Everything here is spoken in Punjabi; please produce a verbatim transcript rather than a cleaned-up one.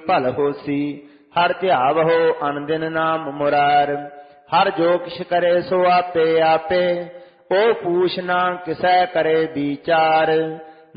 ਭਲ ਹੋਸੀ। ਹਰ ਧਿਆਵਹੁ ਅਨਦਿਨ ਨਾਮ ਮੁਰਾਰ। ਹਰ ਜੋ ਕਿਛ ਕਰੇ ਸੋ ਆਪੇ ਆਪੇ। ਉਹ ਪੂਛ ਨਾ ਕਿਸੈ ਕਰੇ ਵਿਚਾਰ।